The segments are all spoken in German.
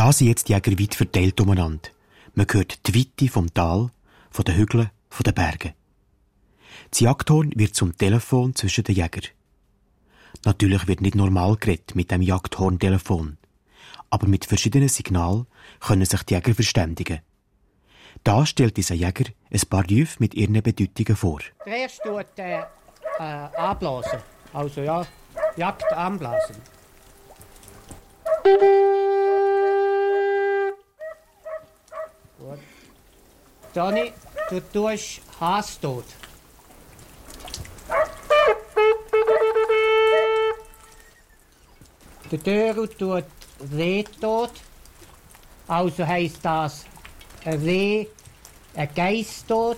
Da sind jetzt die Jäger weit verteilt umeinander. Man hört die Weite vom Tal, von den Hügeln, von den Bergen. Das Jagdhorn wird zum Telefon zwischen den Jägern. Natürlich wird nicht normal geredet mit dem Jagdhorntelefon. Aber mit verschiedenen Signalen können sich die Jäger verständigen. Da stellt dieser Jäger ein paar Rufe mit ihren Bedeutungen vor. Der erste tut anblasen. Also ja, Jagd anblasen. Gut. Toni, du tust Has tot. Der Döru tut Reh tot. Also heisst das ein Reh, ein Geiss tot.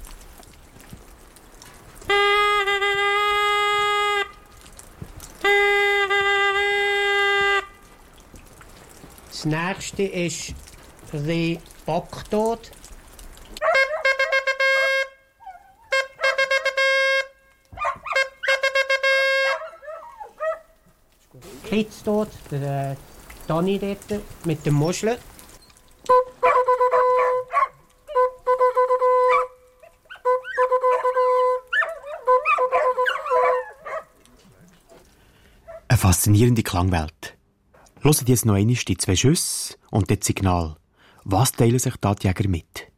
Das nächste ist Reh Bock tot. Kitz tot, der Toni dort mit den Muscheln. Eine faszinierende Klangwelt. Hört jetzt noch einmal die 2 Schüsse und das Signal. Was teilen sich da die Jäger mit?